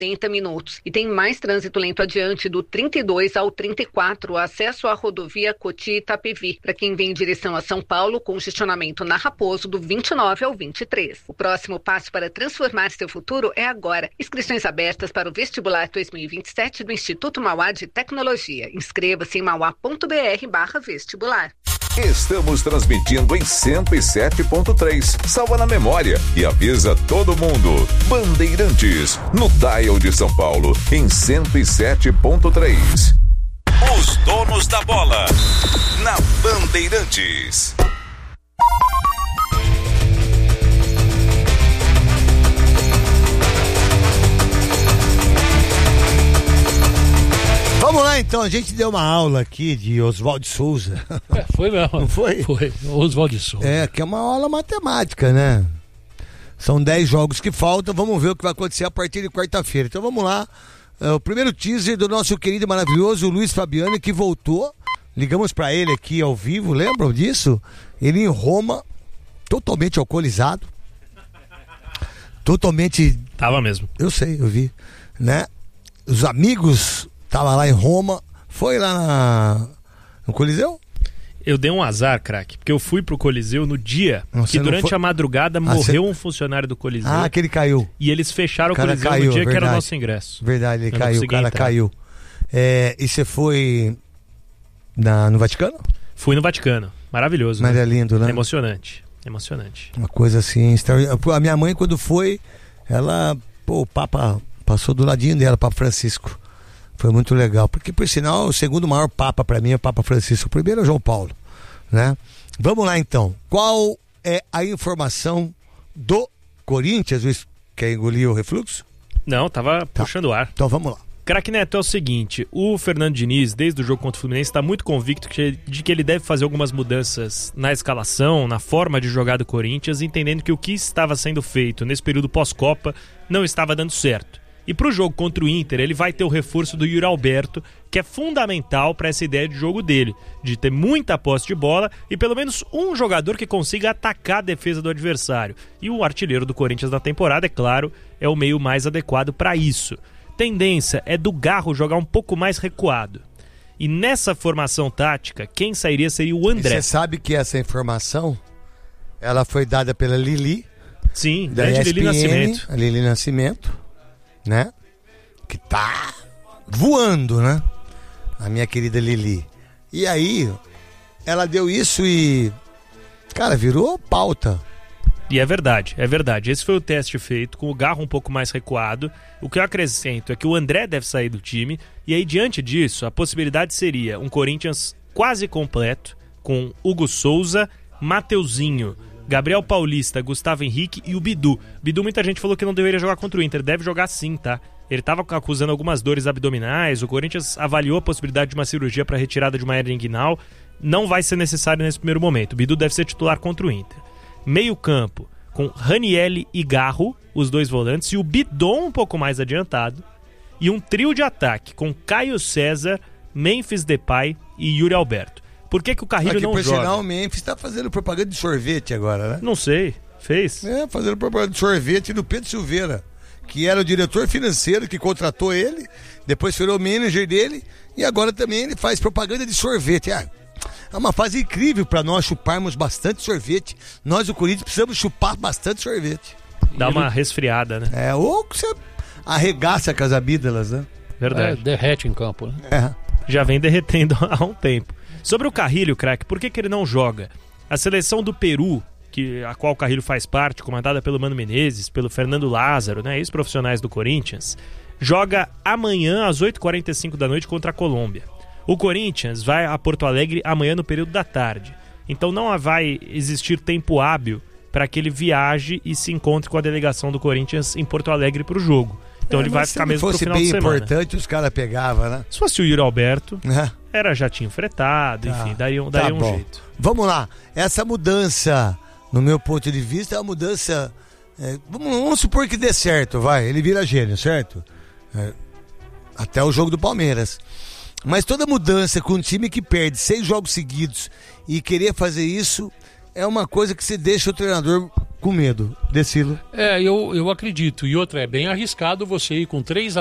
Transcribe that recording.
80 minutos. E tem mais trânsito lento adiante do 32 ao 34, acesso à rodovia Cotia-Itapevi. Para quem vem em direção a São Paulo, congestionamento na Raposo do 29 ao 23. O próximo passo para transformar seu futuro é agora. Inscrições abertas para o vestibular 2027 do Instituto Mauá de Tecnologia. Inscreva-se em mauá.br/vestibular. Estamos transmitindo em 107.3. Salva na memória e avisa todo mundo. Bandeirantes, no dial de São Paulo, em 107.3. Os donos da bola, na Bandeirantes. Vamos lá então, a gente deu uma aula aqui de Oswaldo Souza. Foi mesmo. Não foi? Foi, Oswaldo Souza. Que é uma aula matemática, né? São 10 jogos que faltam, vamos ver o que vai acontecer a partir de quarta-feira. Então vamos lá, o primeiro teaser do nosso querido e maravilhoso Luiz Fabiano, que voltou. Ligamos pra ele aqui ao vivo, lembram disso? Ele em Roma, totalmente alcoolizado. Totalmente... Tava mesmo. Eu sei, eu vi, né? Os amigos... Tava lá em Roma, foi lá no Coliseu? Eu dei um azar, craque, porque eu fui pro Coliseu no dia que durante a madrugada morreu um funcionário do Coliseu. Ah, que ele caiu. E eles fecharam o Coliseu no dia que era o nosso ingresso. Verdade, ele caiu, o cara caiu. E você foi no Vaticano? Fui no Vaticano, maravilhoso. Mas é lindo, né? Emocionante. Uma coisa assim, a minha mãe quando foi, o Papa passou do ladinho dela, o Papa Francisco. Foi muito legal, porque por sinal o segundo maior Papa para mim é o Papa Francisco, o primeiro é o João Paulo, né? Vamos lá então, qual é a informação do Corinthians? Quer engolir o refluxo? Não, tava puxando o ar. Então vamos lá. Craque Neto, é o seguinte, o Fernando Diniz, desde o jogo contra o Fluminense, está muito convicto de que ele deve fazer algumas mudanças na escalação, na forma de jogar do Corinthians, entendendo que o que estava sendo feito nesse período pós-Copa não estava dando certo. E pro jogo contra o Inter, ele vai ter o reforço do Yuri Alberto, que é fundamental para essa ideia de jogo dele, de ter muita posse de bola e pelo menos um jogador que consiga atacar a defesa do adversário. E o artilheiro do Corinthians na temporada, é claro, é o meio mais adequado para isso. Tendência é do Garro jogar um pouco mais recuado. E nessa formação tática, quem sairia seria o André. Você sabe que essa informação, ela foi dada pela Lili. Sim, grande Lili Nascimento. A Lili Nascimento, né? Que tá voando, né? A minha querida Lili. E aí, ela deu isso e, cara, virou pauta. E é verdade. Esse foi o teste feito, com o Garro um pouco mais recuado. O que eu acrescento é que o André deve sair do time. E aí, diante disso, a possibilidade seria um Corinthians quase completo, com Hugo Souza, Mateuzinho, Gabriel Paulista, Gustavo Henrique e o Bidu. Bidu, muita gente falou que não deveria jogar contra o Inter. Deve jogar sim, tá? Ele estava acusando algumas dores abdominais. O Corinthians avaliou a possibilidade de uma cirurgia para retirada de uma hernia inguinal. Não vai ser necessário nesse primeiro momento. O Bidu deve ser titular contra o Inter. Meio campo, com Ranielli e Garro, os dois volantes, e o Bidon um pouco mais adiantado. E um trio de ataque, com Caio César, Memphis Depay e Yuri Alberto. Por que o Carrilho não joga? Sinal, o Memphis tá fazendo propaganda de sorvete agora, né? Não sei, fez? Fazendo propaganda de sorvete do Pedro Silveira, que era o diretor financeiro que contratou ele, depois virou manager dele, e agora também ele faz propaganda de sorvete. É uma fase incrível para nós chuparmos bastante sorvete. Nós, o Corinthians, precisamos chupar bastante sorvete. Dá uma resfriada, né? Ou você arregaça com as abídalas, né? Verdade. Derrete em campo, né? Já vem derretendo há um tempo. Sobre o Carrilho, craque, por que ele não joga? A seleção do Peru, a qual o Carrilho faz parte, comandada pelo Mano Menezes, pelo Fernando Lázaro, né, ex-profissionais do Corinthians, joga amanhã às 8h45 da noite contra a Colômbia. O Corinthians vai a Porto Alegre amanhã no período da tarde. Então não vai existir tempo hábil para que ele viaje e se encontre com a delegação do Corinthians em Porto Alegre para o jogo. Então ele vai ficar mesmo pro final de semana. Se fosse bem importante, os caras pegavam, né? Se fosse o Yuri Alberto, era jatinho fretado, enfim, daria um jeito. Vamos lá. Essa mudança, no meu ponto de vista, é uma mudança... vamos supor que dê certo, vai. Ele vira gênio, certo? Até o jogo do Palmeiras. Mas toda mudança com um time que perde 6 jogos seguidos e querer fazer isso é uma coisa que você deixa o treinador com medo. Decilo. Eu acredito. E outra, é bem arriscado você ir com 3